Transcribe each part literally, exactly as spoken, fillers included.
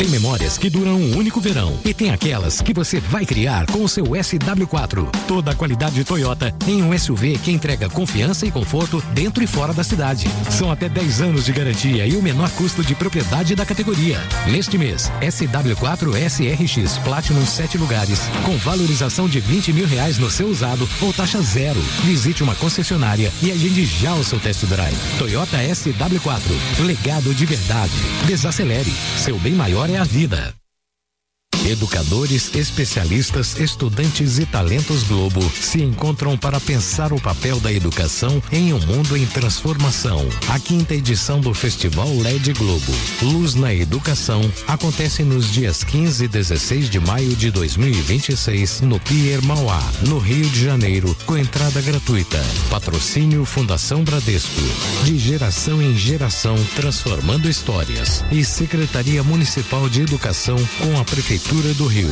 Tem memórias que duram um único verão e tem aquelas que você vai criar com o seu S W quatro. Toda a qualidade Toyota em um S U V que entrega confiança e conforto dentro e fora da cidade. São até dez anos de garantia e o menor custo de propriedade da categoria. Neste mês, S W quatro S R X Platinum sete lugares, com valorização de vinte mil reais no seu usado ou taxa zero. Visite uma concessionária e agende já o seu test drive. Toyota S W quatro, legado de verdade. Desacelere, seu bem maior é a vida. Educadores, especialistas, estudantes e talentos Globo se encontram para pensar o papel da educação em um mundo em transformação. A quinta edição do Festival L E D Globo, Luz na Educação, acontece nos dias quinze e dezesseis de maio de dois mil e vinte e seis no Pier Mauá, no Rio de Janeiro, com entrada gratuita. Patrocínio Fundação Bradesco. De geração em geração, transformando histórias. E Secretaria Municipal de Educação com a Prefeitura do Rio.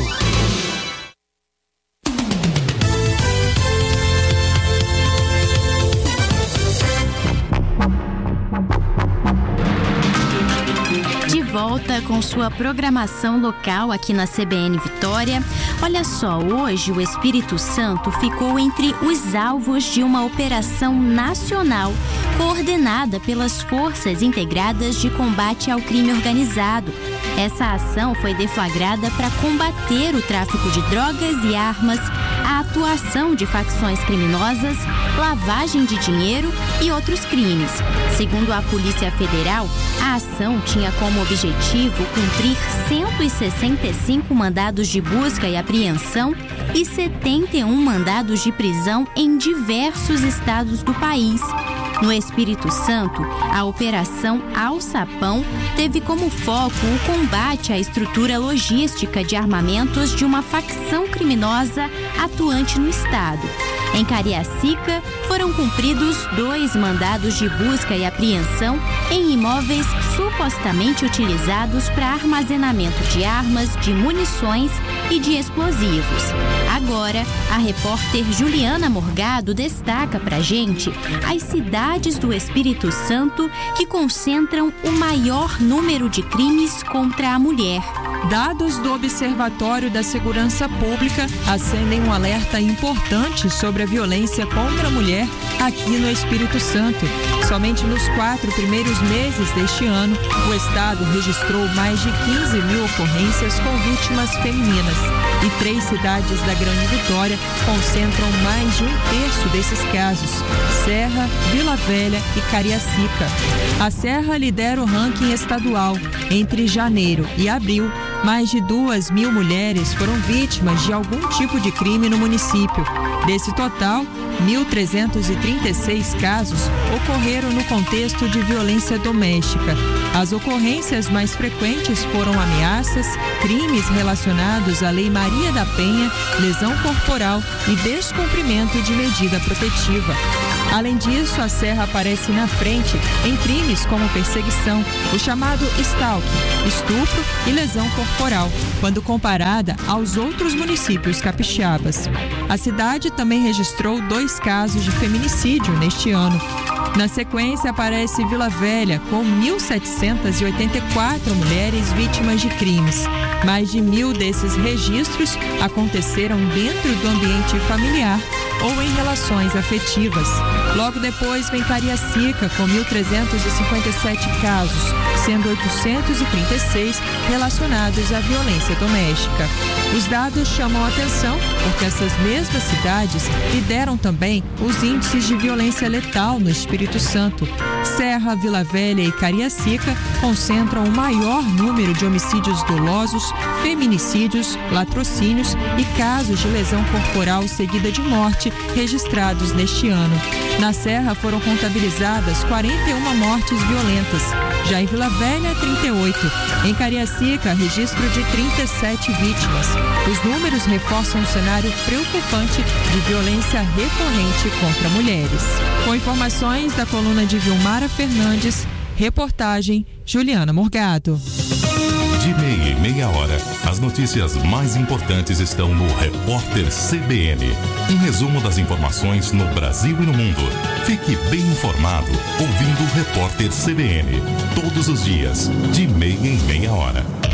De volta com sua programação local aqui na C B N Vitória. Olha só, hoje o Espírito Santo ficou entre os alvos de uma operação nacional coordenada pelas Forças Integradas de Combate ao Crime Organizado. Essa ação foi deflagrada para combater o tráfico de drogas e armas, a atuação de facções criminosas, lavagem de dinheiro e outros crimes. Segundo a Polícia Federal, a ação tinha como objetivo cumprir cento e sessenta e cinco mandados de busca e apreensão e setenta e um mandados de prisão em diversos estados do país. No Espírito Santo, a Operação Alçapão teve como foco o combate à estrutura logística de armamentos de uma facção criminosa atuante no estado. Em Cariacica, foram cumpridos dois mandados de busca e apreensão em imóveis supostamente utilizados para armazenamento de armas, de munições e de explosivos. Agora, a repórter Juliana Morgado destaca pra gente as cidades do Espírito Santo que concentram o maior número de crimes contra a mulher. Dados do Observatório da Segurança Pública acendem um alerta importante sobre a violência contra a mulher aqui no Espírito Santo. Somente nos quatro primeiros meses deste ano, o estado registrou mais de quinze mil ocorrências com vítimas femininas. E três cidades da Grande Vitória concentram mais de um terço desses casos: Serra, Vila Velha e Cariacica. A Serra lidera o ranking estadual. Entre janeiro e abril, mais de duas mil mulheres foram vítimas de algum tipo de crime no município. Desse total, mil trezentos e trinta e seis casos ocorreram no contexto de violência doméstica. As ocorrências mais frequentes foram ameaças, crimes relacionados à Lei Maria da Penha, lesão corporal e descumprimento de medida protetiva. Além disso, a Serra aparece na frente em crimes como perseguição, o chamado stalking, estupro e lesão corporal, quando comparada aos outros municípios capixabas. A cidade também registrou dois casos de feminicídio neste ano. Na sequência, aparece Vila Velha, com mil setecentos e oitenta e quatro mulheres vítimas de crimes. Mais de mil desses registros aconteceram dentro do ambiente familiar ou em relações afetivas. Logo depois vem Cariacica, com mil trezentos e cinquenta e sete casos, sendo oitocentos e trinta e seis relacionados à violência doméstica. Os dados chamam a atenção porque essas mesmas cidades lideram também os índices de violência letal no Espírito Santo. Serra, Vila Velha e Cariacica concentram o maior número de homicídios dolosos, feminicídios, latrocínios e casos de lesão corporal seguida de morte registrados neste ano. Na Serra foram contabilizadas quarenta e uma mortes violentas. Já em Vila Velha, trinta e oito. Em Cariacica, registro de trinta e sete vítimas. Os números reforçam um cenário preocupante de violência recorrente contra mulheres. Com informações da coluna de Vilmara Fernandes, reportagem Juliana Morgado. De meia em meia hora, as notícias mais importantes estão no Repórter C B N. Um resumo das informações no Brasil e no mundo. Fique bem informado ouvindo o Repórter C B N. Todos os dias, de meia em meia hora.